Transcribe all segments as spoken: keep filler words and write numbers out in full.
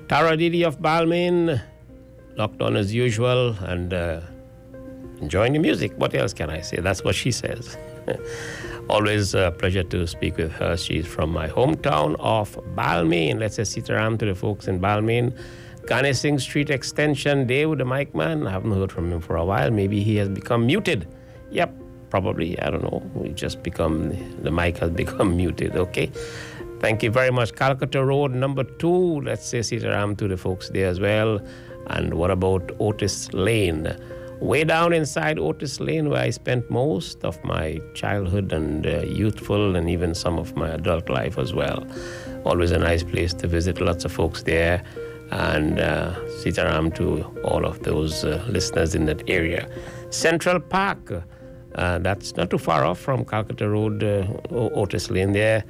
Tara Didi of Balmain, locked on as usual and uh, enjoying the music. What else can I say? That's what she says. Always a pleasure to speak with her. She's from my hometown of Balmain. Let's say Sitaram to the folks in Balmain. Gane Singh Street Extension, Dave, the mic man. I haven't heard from him for a while. Maybe he has become muted. Yep, probably. I don't know. We just become, the mic has become muted, okay? Thank you very much. Calcutta Road, number two. Let's say Sitaram to the folks there as well. And what about Otis Lane? Way down inside Otis Lane, where I spent most of my childhood and uh, youthful and even some of my adult life as well. Always a nice place to visit. Lots of folks there. And uh, Sitaram to all of those uh, listeners in that area. Central Park, uh, that's not too far off from Calcutta Road, uh, Otis Lane there.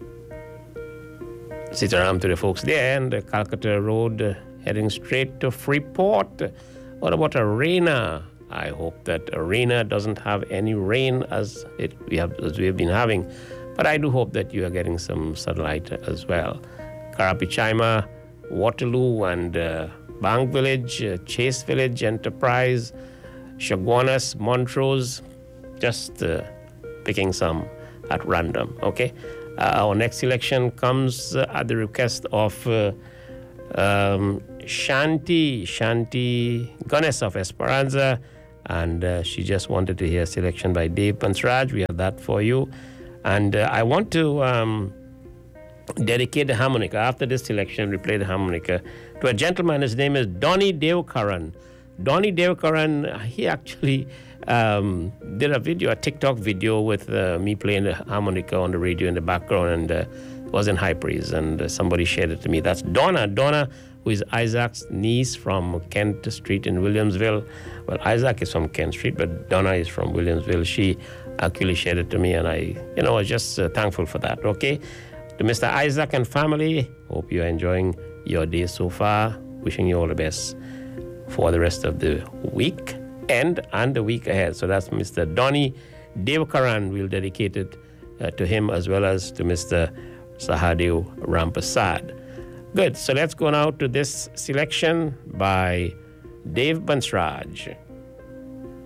Sitaram to the folks there, and uh, Calcutta Road uh, heading straight to Freeport. What about Arena? I hope that Arena doesn't have any rain as it we have as we have been having, but I do hope that you are getting some sunlight as well. Karapichaima, Waterloo, and uh, Bank Village, uh, Chase Village, Enterprise, Chaguanas, Montrose, just uh, picking some at random, okay? Uh, our next selection comes uh, at the request of uh, um, Shanti, Shanti Ganes of Esperanza, and uh, she just wanted to hear a selection by Dave Pansraj. We have that for you. And uh, I want to um, dedicate the harmonica. After this selection, we play the harmonica to a gentleman. His name is Donny Devkaran. Donny Devkaran, he actually um, did a video, a TikTok video with uh, me playing the harmonica on the radio in the background, and uh, was in high praise, and uh, somebody shared it to me. That's Donna. Donna, who is Isaac's niece from Kent Street in Williamsville. Well, Isaac is from Kent Street, but Donna is from Williamsville. She actually shared it to me, and I, you know, was just uh, thankful for that, okay? To Mister Isaac and family, hope you're enjoying your day so far. Wishing you all the best for the rest of the week and, and the week ahead. So that's Mister Donny Devkaran. We'll dedicate it uh, to him as well as to Mister Sahadev Rampasad. Good. So let's go now to this selection by Dave Bansraj.